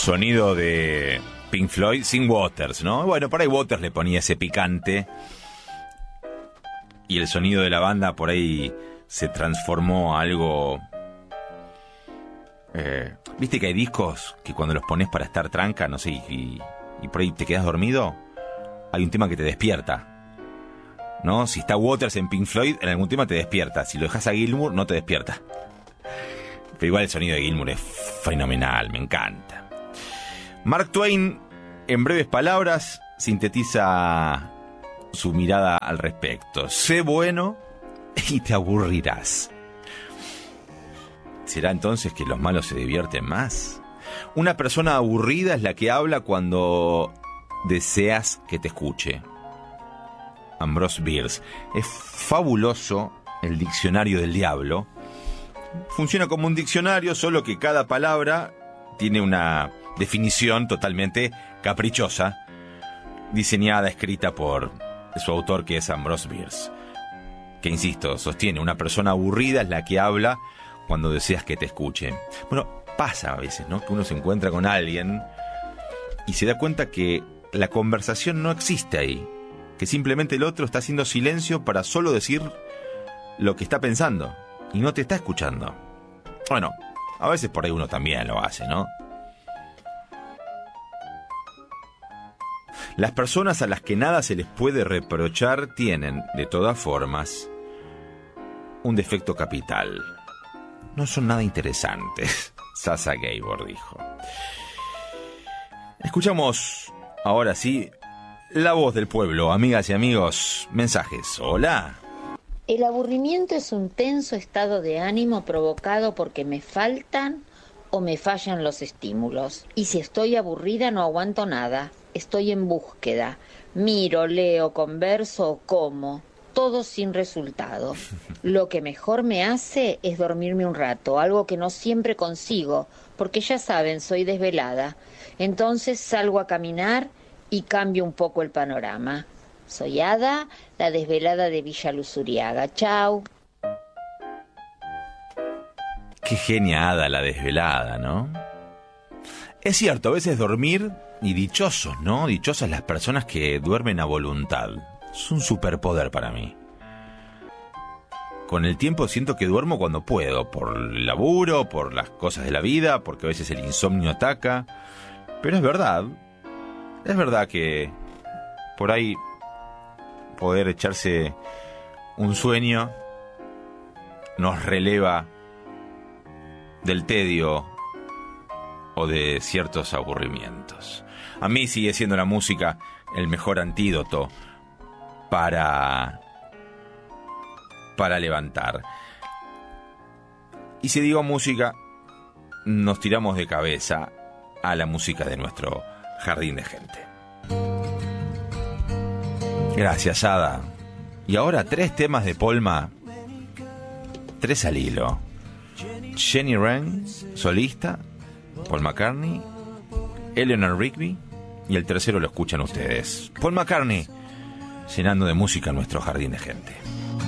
sonido de Pink Floyd sin Waters, ¿no? Bueno, por ahí Waters le ponía ese picante y el sonido de la banda por ahí se transformó a algo... ¿Viste que hay discos que cuando los pones para estar tranca, no sé, y por ahí te quedas dormido? Hay un tema que te despierta, ¿no? Si está Waters en Pink Floyd, en algún tema te despierta. Si lo dejas a Gilmour, no te despierta. Pero igual el sonido de Gilmour es fenomenal, me encanta. Mark Twain, en breves palabras, sintetiza su mirada al respecto. Sé bueno y te aburrirás. ¿Será entonces que los malos se divierten más? Una persona aburrida es la que habla cuando deseas que te escuche. Ambrose Bierce. Es fabuloso el diccionario del diablo. Funciona como un diccionario, solo que cada palabra tiene una definición totalmente caprichosa, diseñada, escrita por su autor, que es Ambrose Bierce, que, insisto, sostiene: una persona aburrida es la que habla cuando deseas que te escuche. Bueno, pasa a veces, ¿no?, que uno se encuentra con alguien y se da cuenta que la conversación no existe ahí, que simplemente el otro está haciendo silencio para solo decir lo que está pensando y no te está escuchando. Bueno, a veces por ahí uno también lo hace, ¿no? Las personas a las que nada se les puede reprochar tienen, de todas formas, un defecto capital. No son nada interesantes. Sasa Gabor dijo. Escuchamos ahora sí la voz del pueblo. Amigas y amigos, mensajes. Hola. El aburrimiento es un tenso estado de ánimo provocado porque me faltan o me fallan los estímulos. Y si estoy aburrida no aguanto nada. Estoy en búsqueda. Miro, leo, converso o como. Todo sin resultado. Lo que mejor me hace es dormirme un rato, algo que no siempre consigo, porque ya saben, soy desvelada. Entonces salgo a caminar y cambio un poco el panorama. Soy Ada, la desvelada de Villa Luzuriaga. Chau. Qué genia Ada, la desvelada, ¿no? Es cierto, a veces dormir, y dichosos, ¿no? Dichosas las personas que duermen a voluntad. Es un superpoder para mí. Con el tiempo siento que duermo cuando puedo, por el laburo, por las cosas de la vida, porque a veces el insomnio ataca. Pero es verdad que por ahí poder echarse un sueño nos releva del tedio o de ciertos aburrimientos. A mí sigue siendo la música el mejor antídoto para levantar. Y si digo música, nos tiramos de cabeza a la música de nuestro jardín de gente. Gracias, Ada. Y ahora 3 temas de Polma, 3 al hilo. Jenny Wren, solista, Paul McCartney, Eleanor Rigby, y el tercero lo escuchan ustedes. Paul McCartney, llenando de música nuestro jardín de gente.